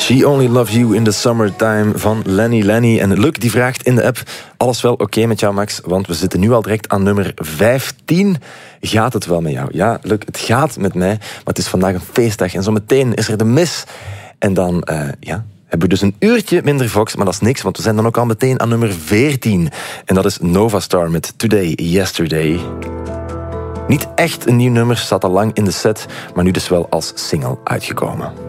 She Only Loves You in the Summertime van Lenny. En Luc die vraagt in de app, alles wel oké met jou, Max? Want we zitten nu al direct aan nummer 15. Gaat het wel met jou? Ja, Luc, het gaat met mij, maar het is vandaag een feestdag. En zo meteen is er de mis. En dan, hebben we dus een uurtje minder Vox, maar dat is niks, want we zijn dan ook al meteen aan nummer 14. En dat is Nova Star met Today, Yesterday. Niet echt een nieuw nummer, staat al lang in de set, maar nu dus wel als single uitgekomen.